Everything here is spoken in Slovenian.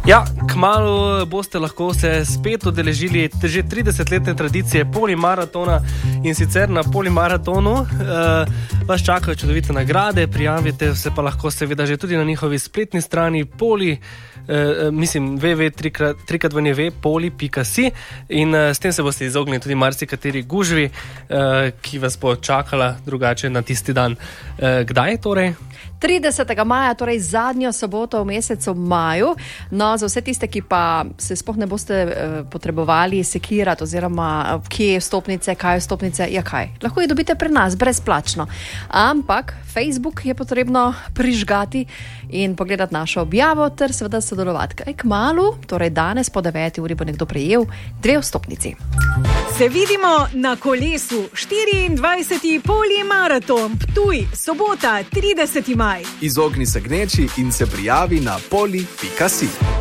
Ja, kmalu boste lahko se spet udeležili že 30-letne tradicije polimaratona in sicer na polimaratonu vas čakajo čudovite nagrade, prijavite se pa lahko seveda že tudi na njihovi spletni strani www.poli.si in s tem se boste izognili tudi marsikateri gužvi, ki vas bo čakala drugače na tisti dan. Kdaj je torej? 30. maja, torej zadnjo soboto v mesecu maju. No, za vse tiste, ki pa se sploh ne boste potrebovali sekirati oziroma kje je vstopnice, kaj je vstopnice, ja kaj. Lahko jih dobite pri nas, brezplačno. Ampak Facebook je potrebno prižgati in pogledati našo objavo ter seveda sodelovati. Kaj kmalu, torej danes po 9. uri bo nekdo prejel 2 vstopnici. Se vidimo na kolesu. 24. polimaraton Ptuj, sobota 30. maj. Izogni se gneči in se prijavi na poli.si.